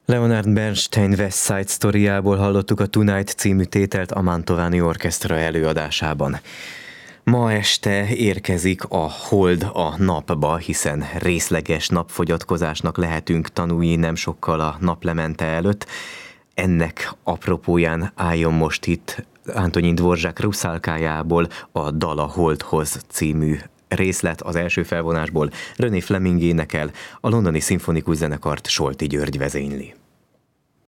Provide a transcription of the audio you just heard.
Leonard Bernstein West Side Storyából hallottuk a Tonight című tételt a Mantovani Orchestra előadásában. Ma este érkezik a hold a napba, hiszen részleges napfogyatkozásnak lehetünk tanúi nem sokkal a naplemente előtt. Ennek apropóján álljon most itt Antonin Dvorak Ruszálkájából a Dal a holdhoz című részlet az első felvonásból. René Fleming énekel, a Londoni Szimfonikus Zenekart Solti György vezényli.